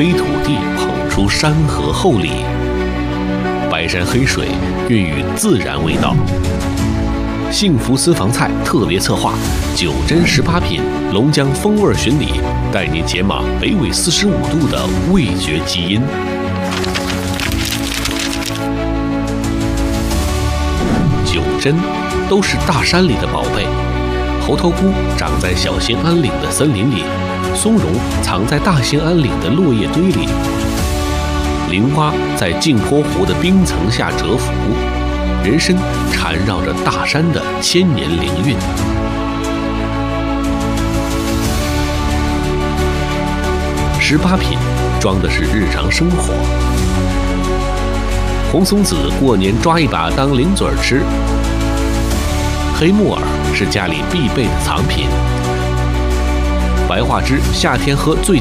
黑土地捧出山河厚礼，白山黑水孕育自然味道。幸福私房菜特别策划，9珍18品龙江风味巡礼，带您解码北纬45度的味觉基因。9珍都是大山里的宝贝，猴头菇长在小兴安岭的森林里，松茸藏在大兴安岭的落叶堆里，菱蛙在镜泊湖的冰层下蛰伏，人参缠绕着大山的千年灵韵。18品装的是日常生活。红松子过年抓一把当零嘴吃，黑木耳是家里必备的藏品，白桦汁夏天喝最